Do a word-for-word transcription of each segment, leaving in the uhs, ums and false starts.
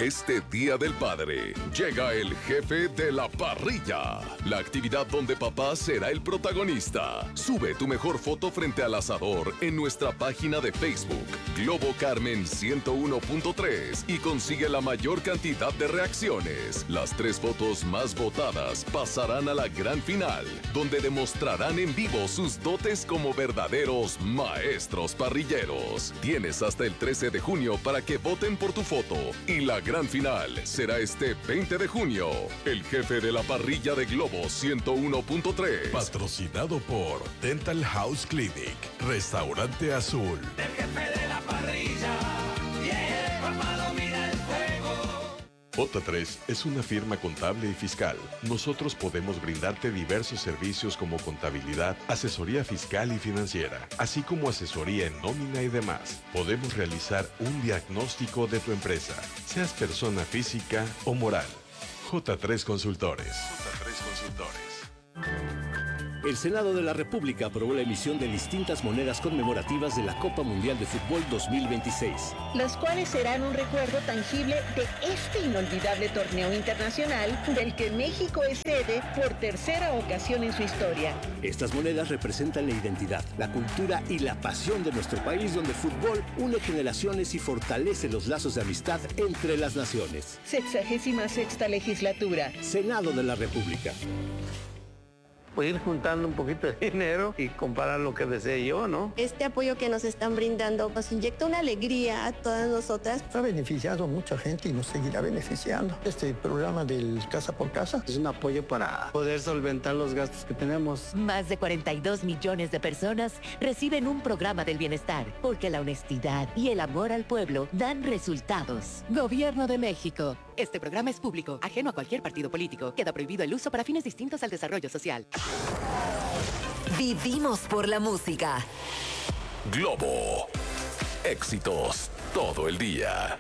Este Día del Padre llega el jefe de la parrilla, la actividad donde papá será el protagonista. Sube tu mejor foto frente al asador en nuestra página de Facebook, Globo Carmen ciento uno punto tres, y consigue la mayor cantidad de reacciones. Las tres fotos más votadas pasarán a la gran final, donde demostrarán en vivo sus dotes como verdaderos maestros parrilleros. Tienes hasta el trece de junio para que voten por tu foto, y la gran final será este veinte de junio. El jefe de la parrilla de Globo ciento uno punto tres. Patrocinado por Dental House Clinic, Restaurante Azul. El jefe de la parrilla, yeah, papá domina el fuego. J tres es una firma contable y fiscal. Nosotros podemos brindarte diversos servicios como contabilidad, asesoría fiscal y financiera, así como asesoría en nómina y demás. Podemos realizar un diagnóstico de tu empresa, seas persona física o moral. J tres Consultores. J tres Consultores. El Senado de la República aprobó la emisión de distintas monedas conmemorativas de la Copa Mundial de Fútbol dos mil veintiséis. Las cuales serán un recuerdo tangible de este inolvidable torneo internacional del que México es sede por tercera ocasión en su historia. Estas monedas representan la identidad, la cultura y la pasión de nuestro país, donde el fútbol une generaciones y fortalece los lazos de amistad entre las naciones. Sexagésima sexta legislatura. Senado de la República. Pues ir juntando un poquito de dinero y comparar lo que desee yo, ¿no? Este apoyo que nos están brindando nos inyecta una alegría a todas nosotras. Ha beneficiado a mucha gente y nos seguirá beneficiando. Este programa del Casa por Casa es un apoyo para poder solventar los gastos que tenemos. Más de cuarenta y dos millones de personas reciben un programa del bienestar, porque la honestidad y el amor al pueblo dan resultados. Gobierno de México. Este programa es público, ajeno a cualquier partido político. Queda prohibido el uso para fines distintos al desarrollo social. Vivimos por la música. Globo. Éxitos todo el día.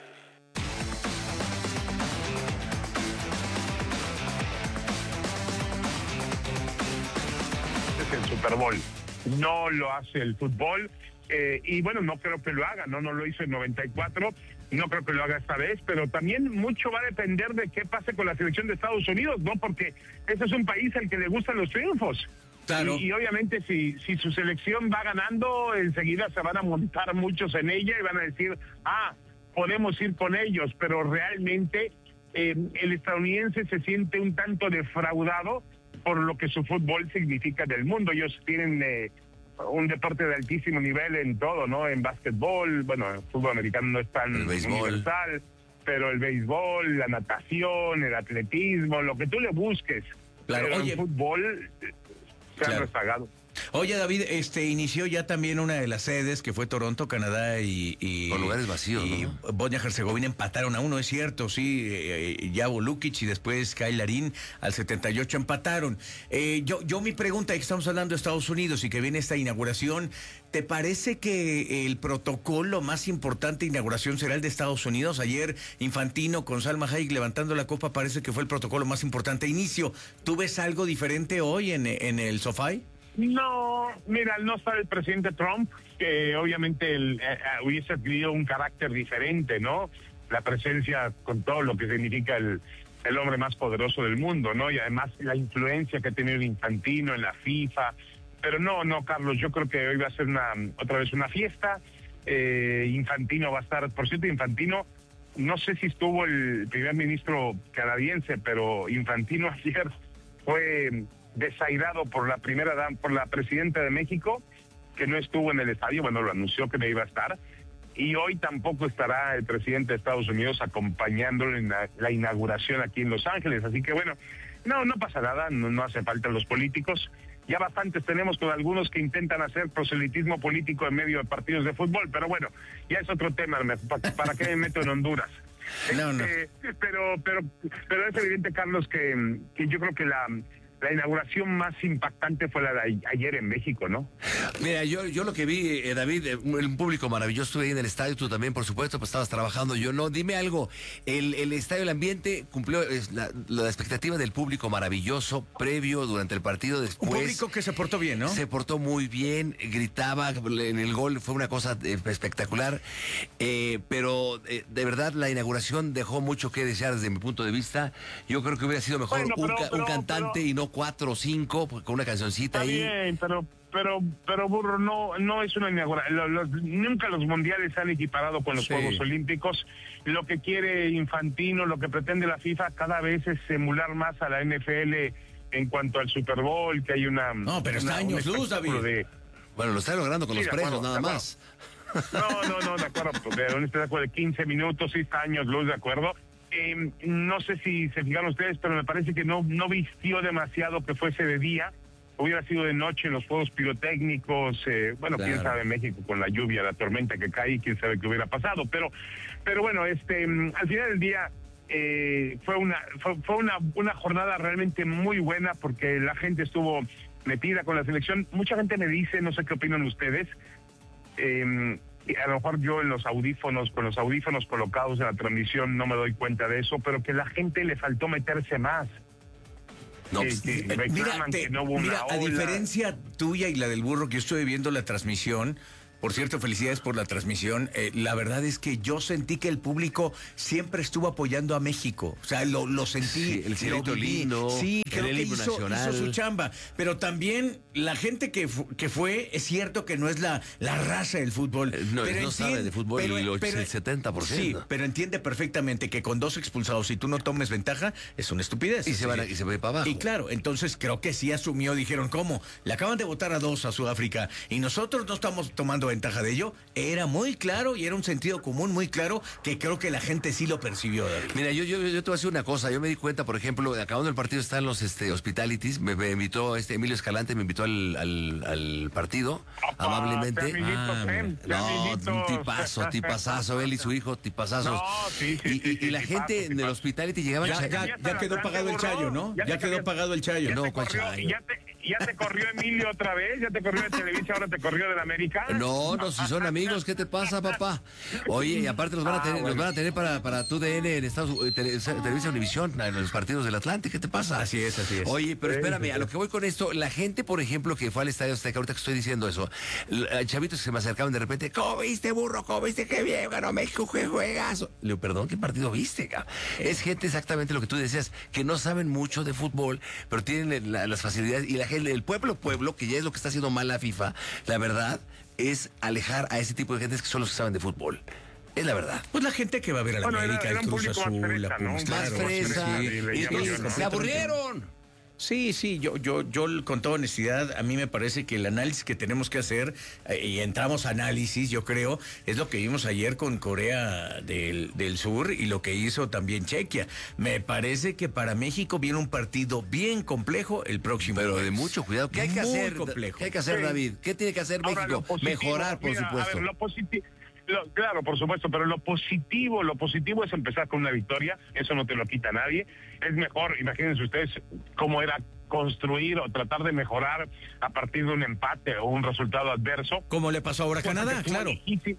Es el Super Bowl. No lo hace el fútbol. Eh, y bueno, no creo que lo haga, no, no lo hizo en noventa y cuatro, no creo que lo haga esta vez, pero también mucho va a depender de qué pase con la selección de Estados Unidos, ¿no? Porque ese es un país al que le gustan los triunfos. Claro. Y, y obviamente si, si su selección va ganando, enseguida se van a montar muchos en ella y van a decir, ah, podemos ir con ellos, pero realmente eh, el estadounidense se siente un tanto defraudado por lo que su fútbol significa en el mundo. Ellos tienen eh, un deporte de altísimo nivel en todo, ¿no? En básquetbol, bueno, el fútbol americano no es tan universal, pero el béisbol, la natación, el atletismo, lo que tú le busques. Claro, pero oye, el fútbol se claro. han rezagado. Oye, David, este inició ya también una de las sedes, que fue Toronto, Canadá y... y con lugares vacíos, y ¿no? Bosnia-Herzegovina empataron a uno, es cierto, sí. Eh, Javo Lukic y después Kyle Larin al setenta y ocho empataron. Eh, yo, yo mi pregunta, que estamos hablando de Estados Unidos y que viene esta inauguración, ¿te parece que el protocolo más importante de inauguración será el de Estados Unidos? Ayer Infantino con Salma Hayek levantando la copa, parece que fue el protocolo más importante. Inicio, ¿tú ves algo diferente hoy en, en el SoFi? No, mira, al no estar el presidente Trump, que obviamente el, eh, hubiese adquirido un carácter diferente, ¿no? La presencia con todo lo que significa el, el hombre más poderoso del mundo, ¿no? Y además la influencia que ha tenido Infantino en la FIFA. Pero no, no, Carlos, yo creo que hoy va a ser una otra vez una fiesta. Eh, Infantino va a estar, por cierto, Infantino, no sé si estuvo el primer ministro canadiense, pero Infantino ayer fue desairado por la primera dama, por la presidenta de México, que no estuvo en el estadio, bueno, lo anunció que no iba a estar, y hoy tampoco estará el presidente de Estados Unidos acompañándolo en la, la inauguración aquí en Los Ángeles, así que bueno, no, no pasa nada, no, no hace falta los políticos, ya bastantes tenemos con algunos que intentan hacer proselitismo político en medio de partidos de fútbol, pero bueno, ya es otro tema, ¿para, para qué me meto en Honduras? No, no. Este, pero, pero, pero es evidente, Carlos, que, que yo creo que la la inauguración más impactante fue la de ayer en México, ¿no? Mira, yo, yo lo que vi, eh, David, eh, un público maravilloso, estuve ahí en el estadio, tú también, por supuesto, pues estabas trabajando, yo no. Dime algo, el, el estadio, el ambiente cumplió es, la, la expectativa del público maravilloso, previo, durante el partido, después. Un público que se portó bien, ¿no? Se portó muy bien, gritaba en el gol, fue una cosa eh, espectacular, eh, pero eh, de verdad la inauguración dejó mucho que desear desde mi punto de vista. Yo creo que hubiera sido mejor bueno, pero, un, pero, un cantante pero, y no cuatro o cinco, con una cancioncita está ahí. Bien, pero, pero, pero burro, no, no es una inauguración. Los, los, nunca los mundiales se han equiparado con los sí. Juegos Olímpicos. Lo que quiere Infantino, lo que pretende la FIFA cada vez es emular más a la N F L en cuanto al Super Bowl, que hay una... No, pero está años luz, David. De... Bueno, lo está logrando con sí, los precios, nada más. No, no, no, de acuerdo, pero en este de acuerdo de quince minutos, sí está años luz, de acuerdo. Eh, no sé si se fijaron ustedes, pero me parece que no, no vistió demasiado que fuese de día. Hubiera sido de noche en los juegos pirotécnicos, eh, bueno, claro. Quién sabe en México con la lluvia, la tormenta que cae, quién sabe qué hubiera pasado, pero pero bueno, este al final del día eh, fue una fue, fue una, una jornada realmente muy buena porque la gente estuvo metida con la selección. Mucha gente me dice, no sé qué opinan ustedes, eh, a lo mejor yo en los audífonos, con los audífonos colocados en la transmisión no me doy cuenta de eso, pero que la gente le faltó meterse más. No, que, que mira, te, no mira a diferencia tuya y la del burro, que yo estoy viendo la transmisión. Por cierto, felicidades por la transmisión. Eh, la verdad es que yo sentí que el público siempre estuvo apoyando a México. O sea, lo, lo sentí. Sí, el cielito lindo. Sí, creo que hizo, hizo su chamba. Pero también la gente que, fu que fue, es cierto que no es la, la raza del fútbol. Eh, no, pero no entiende, sabe de fútbol pero, el, pero, el setenta por ciento. Sí, pero entiende perfectamente que con dos expulsados, si tú no tomes ventaja, es una estupidez. Y se, van a, y se va para abajo. Y claro, entonces creo que sí asumió, dijeron, ¿cómo? Le acaban de votar a dos a Sudáfrica y nosotros no estamos tomando ventaja de ello. Era muy claro y era un sentido común muy claro que creo que la gente sí lo percibió, David. Mira, yo, yo, yo te voy a decir una cosa. Yo me di cuenta, por ejemplo, acabando el partido están los este, hospitalities. Me, me invitó este Emilio Escalante, me invitó al, al, al partido, Opa, amablemente. Ah, no, un tipazo, tipazazo. Él y su hijo, tipazazos. No, sí, sí, y, sí, y, y la tipazo, gente tipazo. del hospitality llegaba... Ya, ya, ya, ya quedó pagado el chayo, ¿no? Ya, ya quedó pagado el chayo. Ya no, te corrió, ya te, ya te corrió Emilio otra vez, ya te corrió de Televisa, ahora te corrió de la América. No, no, si son amigos, ¿qué te pasa, papá? Oye, y aparte los van a tener, ah, bueno. los van a tener para, para tu D N en Estados Unidos, Televisa Univisión, en los partidos del Atlante, ¿qué te pasa? Así es, así es. Oye, pero espérame, a lo que voy con esto, la gente, por ejemplo, que fue al Estadio Azteca, ahorita que estoy diciendo eso, chavitos que se me acercaban de repente, ¿cómo viste, burro? ¿Cómo viste? ¡Qué bien, ganó México, qué juegazo! Le digo, perdón, ¿qué partido viste, cabrón? Es gente exactamente lo que tú decías, que no saben mucho de fútbol, pero tienen la, las facilidades, y la gente, el pueblo, pueblo, que ya es lo que está haciendo mal la FIFA, la verdad, es alejar a ese tipo de gente que son los que saben de fútbol. Es la verdad. Pues la gente que va a ver a la bueno, América, era, era el Cruz Azul, fresa, la Puma, ¿no? Más claro, fresa. Sí, y, y, y se aburrieron. Sí, sí, yo, yo, yo con toda honestidad, a mí me parece que el análisis que tenemos que hacer, eh, y entramos a análisis, yo creo, es lo que vimos ayer con Corea del, del Sur y lo que hizo también Chequia. Me parece que para México viene un partido bien complejo el próximo. Pero mes. de mucho cuidado. ¿Qué hay que Muy hacer? complejo. ¿Qué hay que hacer, sí. David? ¿Qué tiene que hacer México? Ahora, positivo, mejorar, por mira, supuesto. A ver, lo positivo. Lo, claro, por supuesto, pero lo positivo, lo positivo es empezar con una victoria, eso no te lo quita nadie. Es mejor, imagínense ustedes cómo era construir o tratar de mejorar a partir de un empate o un resultado adverso. Como le pasó ahora a Canadá, claro. Difícil.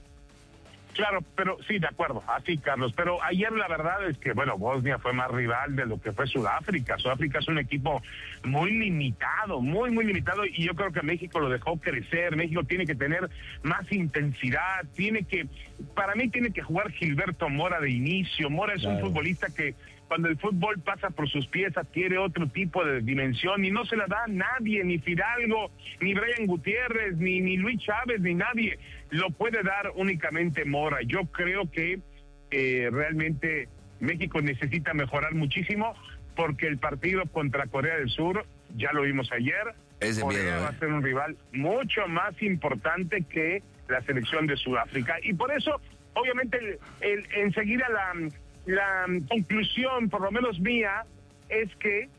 Claro, pero sí, de acuerdo, así, Carlos. Pero ayer la verdad es que, bueno, Bosnia fue más rival de lo que fue Sudáfrica. Sudáfrica es un equipo muy limitado, muy, muy limitado, y yo creo que México lo dejó crecer. México tiene que tener más intensidad, tiene que, para mí tiene que jugar Gilberto Mora de inicio. Mora es claro. un futbolista que cuando el fútbol pasa por sus pies adquiere otro tipo de dimensión y no se la da a nadie, ni Fidalgo, ni Brian Gutiérrez, ni, ni Luis Chávez, ni nadie. Lo puede dar únicamente Mora. Yo creo que eh, realmente México necesita mejorar muchísimo porque el partido contra Corea del Sur, ya lo vimos ayer, es de Corea miedo, va ¿eh? a ser un rival mucho más importante que la selección de Sudáfrica. Y por eso, obviamente, el, el, enseguida la... La conclusión, por lo menos mía, es que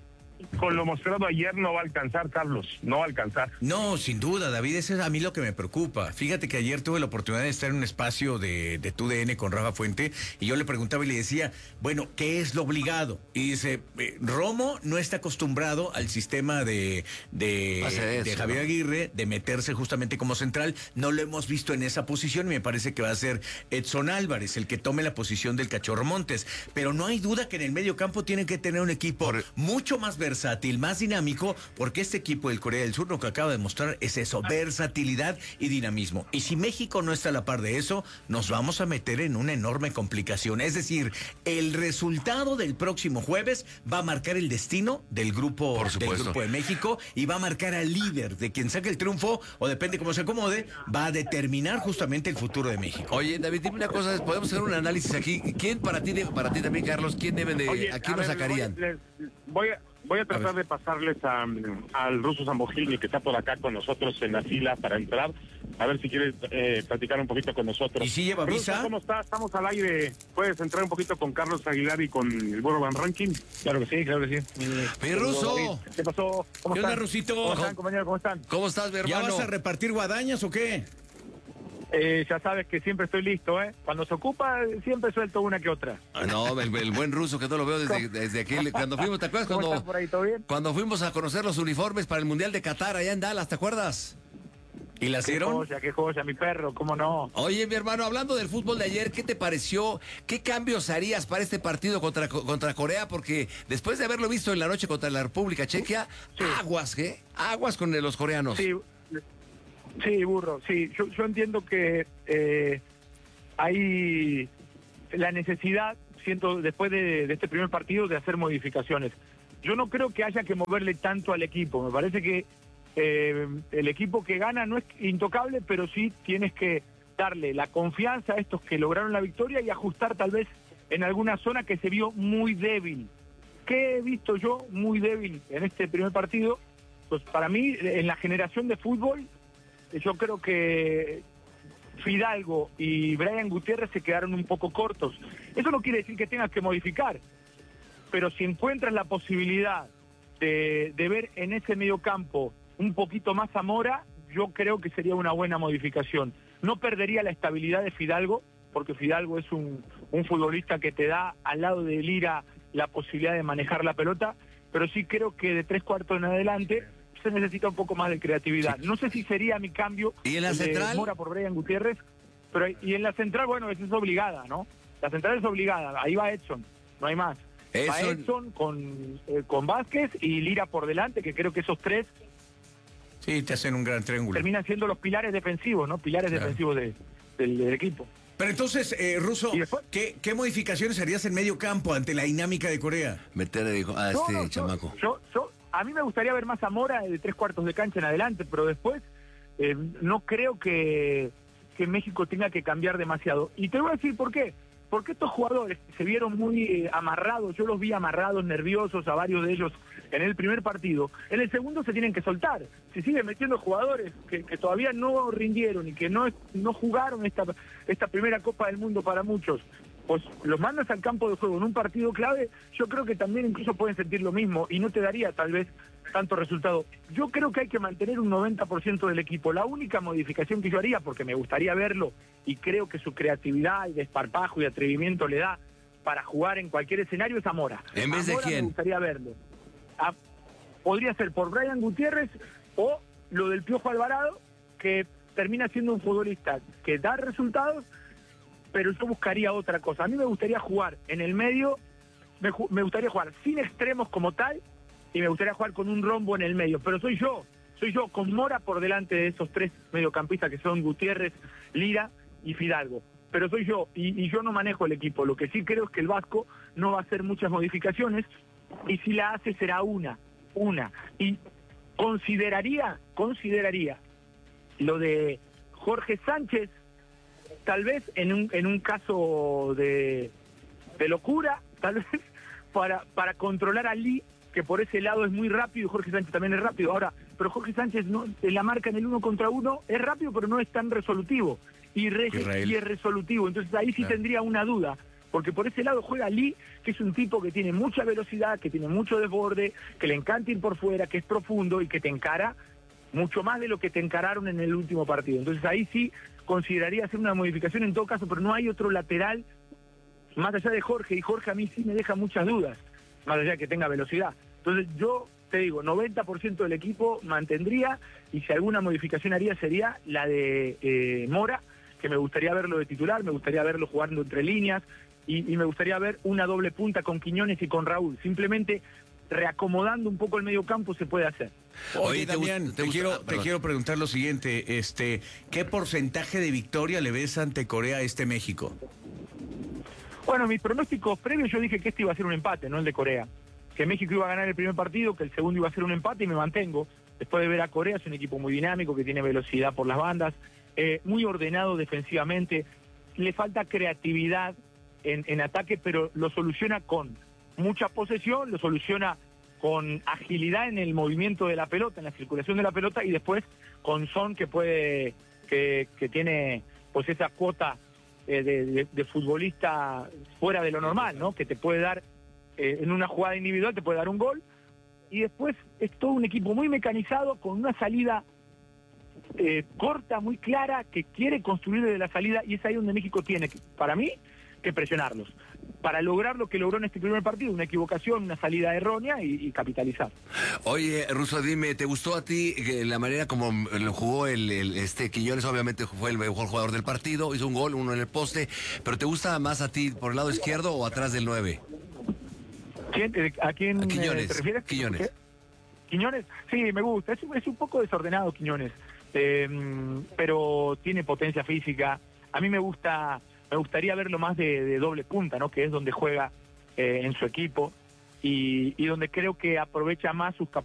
con lo mostrado ayer no va a alcanzar, Carlos, no va a alcanzar. No, sin duda, David, eso es a mí lo que me preocupa. Fíjate que ayer tuve la oportunidad de estar en un espacio de, de T U D N con Rafa Fuente y yo le preguntaba y le decía, bueno, ¿qué es lo obligado? Y dice, eh, Romo no está acostumbrado al sistema de, de, eso, de Javier ¿no? Aguirre, de meterse justamente como central. No lo hemos visto en esa posición y me parece que va a ser Edson Álvarez el que tome la posición del Cachorro Montes. Pero no hay duda que en el medio campo tienen que tener un equipo Por... mucho más versátil, más dinámico, porque este equipo del Corea del Sur lo que acaba de mostrar es eso, versatilidad y dinamismo. Y si México no está a la par de eso, nos vamos a meter en una enorme complicación. Es decir, el resultado del próximo jueves va a marcar el destino del grupo, del grupo de México y va a marcar al líder, de quien saque el triunfo, o depende cómo se acomode, va a determinar justamente el futuro de México. Oye, David, dime una cosa, podemos hacer un análisis aquí. ¿Quién para ti, para ti también, Carlos, quién deben de, Oye, a quién a lo ver, sacarían? Voy, les, voy a... Voy a tratar a de pasarles a, al ruso Zambojilny, que está por acá con nosotros en la fila para entrar, a ver si quieres eh, platicar un poquito con nosotros. ¿Y si lleva Ruso, visa? ¿cómo estás? Estamos al aire. ¿Puedes entrar un poquito con Carlos Aguilar y con el Burro Van Ranking? Claro que sí, claro que sí. Mi Ruso. ¿Qué pasó? ¿Cómo ¿Qué están? onda, Rusito? ¿Cómo están, compañeros? ¿Cómo están? ¿Cómo estás, mi hermano? ¿Ya vas a repartir guadañas o qué? Eh, ya sabes que siempre estoy listo, ¿eh? Cuando se ocupa, siempre suelto una que otra. Ah, no, el, el buen Ruso, que no lo veo desde, desde aquí, cuando fuimos, ¿te acuerdas? ¿Cómo Cuando, están por ahí? ¿Todo bien? Cuando fuimos a conocer los uniformes para el Mundial de Qatar allá en Dallas, ¿te acuerdas? ¿Y la hicieron? Qué joya, qué joya, mi perro, ¿cómo no? Oye, mi hermano, hablando del fútbol de ayer, ¿qué te pareció? ¿Qué cambios harías para este partido contra, contra Corea? Porque después de haberlo visto en la noche contra la República Checa, sí. aguas, ¿qué? Aguas con los coreanos. Sí. Sí, Burro, sí. Yo, yo entiendo que eh, hay la necesidad, siento, después de, de este primer partido, de hacer modificaciones. Yo no creo que haya que moverle tanto al equipo. Me parece que eh, el equipo que gana no es intocable, pero sí tienes que darle la confianza a estos que lograron la victoria y ajustar tal vez en alguna zona que se vio muy débil. ¿Qué he visto yo muy débil en este primer partido? Pues para mí, en la generación de fútbol, yo creo que Fidalgo y Brian Gutiérrez se quedaron un poco cortos. Eso no quiere decir que tengas que modificar, pero si encuentras la posibilidad de, de ver en ese mediocampo un poquito más a Mora, yo creo que sería una buena modificación. No perdería la estabilidad de Fidalgo, porque Fidalgo es un, un futbolista que te da al lado de Lira la posibilidad de manejar la pelota, pero sí creo que de tres cuartos en adelante se necesita un poco más de creatividad. Sí. No sé si sería mi cambio ¿Y en la central? de Mora por Brian Gutiérrez, pero y en la central, bueno, eso es obligada, ¿no? La central es obligada, ahí va Edson, no hay más. Edson. Va Edson con, eh, con Vázquez y Lira por delante, que creo que esos tres sí, te hacen un gran triángulo. Terminan siendo los pilares defensivos, ¿no? Pilares claro. defensivos de, del, del equipo. Pero entonces, eh, Ruso, ¿qué, ¿qué modificaciones harías en medio campo ante la dinámica de Corea? Meter a este no, no, chamaco. Yo, yo, a mí me gustaría ver más a Mora de tres cuartos de cancha en adelante, pero después eh, no creo que, que México tenga que cambiar demasiado. Y te voy a decir por qué. Porque estos jugadores se vieron muy eh, amarrados, yo los vi amarrados, nerviosos a varios de ellos en el primer partido. En el segundo se tienen que soltar. Si siguen metiendo jugadores que, que todavía no rindieron y que no, no jugaron esta, esta primera Copa del Mundo para muchos, pues los mandas al campo de juego en un partido clave, yo creo que también incluso pueden sentir lo mismo y no te daría tal vez tanto resultado. Yo creo que hay que mantener un noventa por ciento del equipo. La única modificación que yo haría, porque me gustaría verlo y creo que su creatividad y desparpajo y atrevimiento le da para jugar en cualquier escenario, es a Mora. ¿En vez de quién? Me gustaría verlo. A, podría ser por Brian Gutiérrez o lo del Piojo Alvarado, que termina siendo un futbolista que da resultados, pero yo buscaría otra cosa. A mí me gustaría jugar en el medio, me, me gustaría jugar sin extremos como tal, y me gustaría jugar con un rombo en el medio, pero soy yo, soy yo, con Mora por delante de esos tres mediocampistas que son Gutiérrez, Lira y Fidalgo. Pero soy yo, y, y yo no manejo el equipo. Lo que sí creo es que el Vasco no va a hacer muchas modificaciones, y si la hace será una, una. Y consideraría, consideraría lo de Jorge Sánchez, tal vez en un, en un caso de, de locura, tal vez para, para controlar a Lee, que por ese lado es muy rápido, y Jorge Sánchez también es rápido. Ahora, pero Jorge Sánchez no, en la marca en el uno contra uno es rápido, pero no es tan resolutivo. Y, re, y es resolutivo. Entonces ahí sí claro. tendría una duda. porque por ese lado juega Lee, que es un tipo que tiene mucha velocidad, que tiene mucho desborde, que le encanta ir por fuera, que es profundo y que te encara mucho más de lo que te encararon en el último partido. Entonces ahí sí consideraría hacer una modificación en todo caso, pero no hay otro lateral más allá de Jorge, y Jorge a mí sí me deja muchas dudas, más allá de que tenga velocidad. Entonces yo te digo, noventa por ciento del equipo mantendría, y si alguna modificación haría sería la de eh, Mora, que me gustaría verlo de titular, me gustaría verlo jugando entre líneas, y, y me gustaría ver una doble punta con Quiñones y con Raúl. Simplemente reacomodando un poco el medio campo se puede hacer. Oye, Damián, te, te, quiero, te quiero preguntar lo siguiente, este, ¿qué porcentaje de victoria le ves ante Corea a este México? Bueno, mis pronósticos previos yo dije que este iba a ser un empate, no el de Corea. Que México iba a ganar el primer partido, que el segundo iba a ser un empate, y me mantengo. Después de ver a Corea, es un equipo muy dinámico, que tiene velocidad por las bandas, eh, muy ordenado defensivamente, le falta creatividad en, en ataque, pero lo soluciona con mucha posesión, lo soluciona con agilidad en el movimiento de la pelota, en la circulación de la pelota, y después con Son, que puede, que, que tiene pues esa cuota eh, de, de, de futbolista fuera de lo normal, ¿no? Que te puede dar, eh, en una jugada individual, te puede dar un gol, y después es todo un equipo muy mecanizado, con una salida eh, corta, muy clara, que quiere construir desde la salida, y es ahí donde México tiene, para mí, que presionarlos, para lograr lo que logró en este primer partido, una equivocación, una salida errónea y, y capitalizar. Oye, Russo, dime, ¿te gustó a ti eh, la manera como lo jugó el, el este Quiñones? Obviamente fue el mejor jugador del partido, hizo un gol, uno en el poste, pero ¿te gusta más a ti por el lado izquierdo o atrás del nueve? ¿Quién, ¿A quién a Quiñones, eh, te refieres? Quiñones. ¿Qué? Quiñones, sí, me gusta, es, es un poco desordenado Quiñones, eh, pero tiene potencia física. A mí me gusta... Me gustaría verlo más de, de doble punta, ¿no? Que es donde juega eh, en su equipo y, y donde creo que aprovecha más sus capacidades.